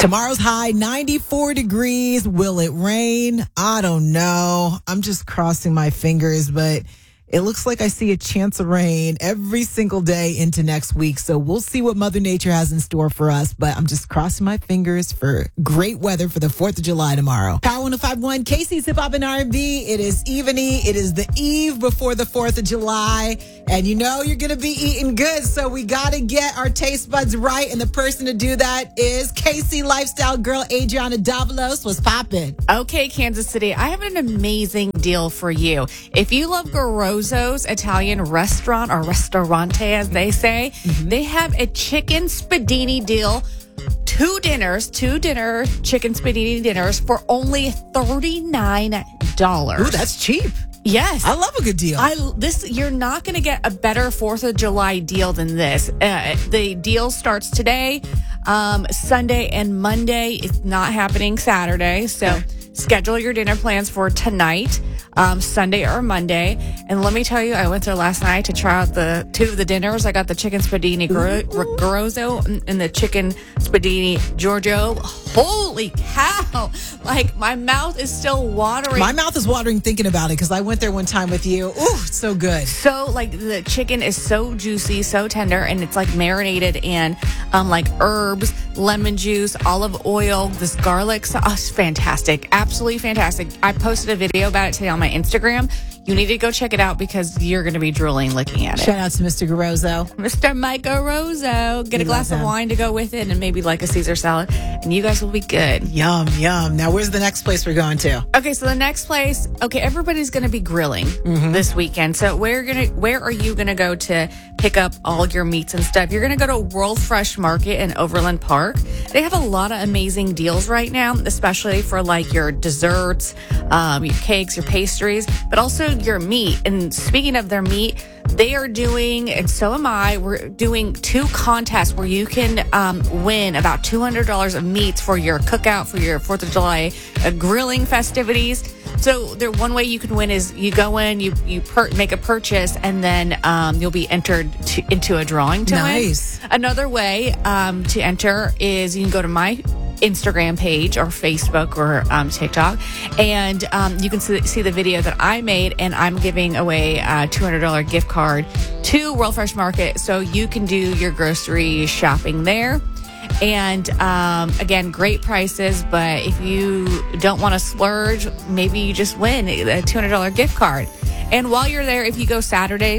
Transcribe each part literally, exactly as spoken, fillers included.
Tomorrow's high, ninety-four degrees. Will it rain? I don't know. I'm just crossing my fingers, but it looks like I see a chance of rain every single day into next week. So we'll see what Mother Nature has in store for us. But I'm just crossing my fingers for great weather for the fourth of July tomorrow. Power one oh five point one, Casey's Hip Hop and R and B. It is evening. It is the eve before the fourth of July. And you know you're going to be eating good. So we got to get our taste buds right. And the person to do that is K C lifestyle girl Adriana Davalos. What's poppin'? Okay, Kansas City, I have an amazing deal for you. If you love Garozzo's Italian restaurant, or ristorante as they say, mm-hmm. they have a chicken spadini deal. Two dinners, two dinner chicken spadini dinners for only thirty-nine dollars. Ooh, that's cheap. Yes. I love a good deal. I this You're not going to get a better fourth of July deal than this. Uh, the deal starts today, um, Sunday and Monday. It's not happening Saturday. So schedule your dinner plans for tonight, um, Sunday or Monday. And let me tell you, I went there last night to try out the two of the dinners. I got the chicken spadini Garozzo and, and the chicken spadini Giorgio. Holy cow. Like, my mouth is still watering. My mouth is watering thinking about it because I went there one time with you. Ooh, it's so good. So, like, the chicken is so juicy, so tender, and it's, like, marinated in, um, like, herbs, lemon juice, olive oil, this garlic sauce. Oh, it's fantastic. Absolutely fantastic. I posted a video about it today on my Instagram. You need to go check it out because you're going to be drooling looking at it. Shout out to Mister Garozzo. Mister Mike Garozzo. Get We a glass of wine to go with it and maybe like a Caesar salad, and you guys will be good. Yum, yum. Now, where's the next place we're going to? Okay, so the next place, okay, everybody's going to be grilling mm-hmm. this weekend. So where gonna, where are you going to go to pick up all your meats and stuff? You're going to go to World Fresh Market in Overland Park. They have a lot of amazing deals right now, especially for like your desserts, um, your cakes, your pastries, but also your meat. And speaking of their meat, they are doing, and so am I, we're doing two contests where you can um, win about two hundred dollars of meats for your cookout, for your fourth of July uh, grilling festivities. So there, one way you can win is you go in, you you per, make a purchase, and then um, you'll be entered to, into a drawing to nice. win. Another way um, to enter is you can go to my Instagram page or Facebook or um, TikTok, and um, you can see, see the video that I made, and I'm giving away a two hundred dollars gift card to World Fresh Market, so you can do your grocery shopping there. And um, again, great prices, but if you don't want to splurge, maybe you just win a two hundred dollars gift card. And while you're there, if you go Saturday,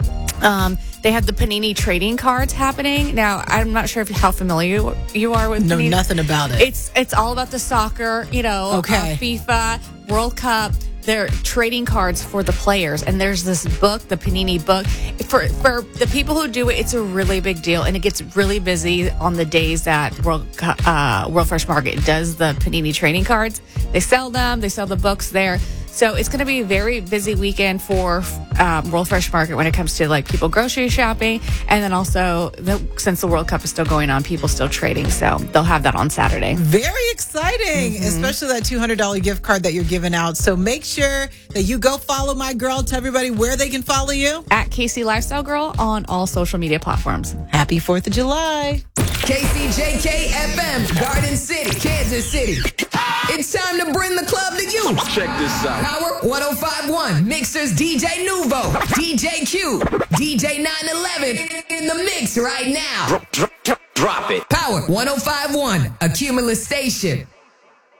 um, they have the Panini trading cards happening. Now, I'm not sure if how familiar you are with know Panini. nothing about it. It's it's all about the soccer, you know, okay. uh, FIFA, World Cup. They're trading cards for the players, and there's this book, the Panini book. For for the people who do it, it's a really big deal, and it gets really busy on the days that World uh, World Fresh Market does the Panini trading cards. They sell them. They sell the books there. So it's going to be a very busy weekend for um, World Fresh Market when it comes to like people grocery shopping, and then also the, since the World Cup is still going on, people still trading. So they'll have that on Saturday. Very exciting, mm-hmm. especially that two hundred dollars gift card that you're giving out. So make sure that you go follow my girl. Tell everybody where they can follow you. At K C Lifestyle Girl on all social media platforms. Happy fourth of July. K C J K F M, Garden City, Kansas City. It's time to bring the club to you. Check this out. Power one oh five point one, Mixers D J Nuvo, D J Q, D J nine eleven in the mix right now. Drop, drop, drop it. Power one oh five point one, a Cumulus station.